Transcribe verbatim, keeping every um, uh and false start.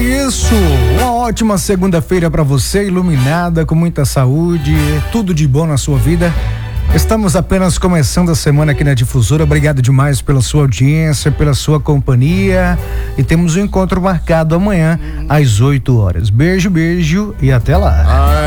isso, uma ótima segunda-feira para você, iluminada, com muita saúde, tudo de bom na sua vida. Estamos apenas começando a semana aqui na Difusora. Obrigado demais pela sua audiência, pela sua companhia. E temos um encontro marcado amanhã às oito horas. Beijo, beijo e até lá.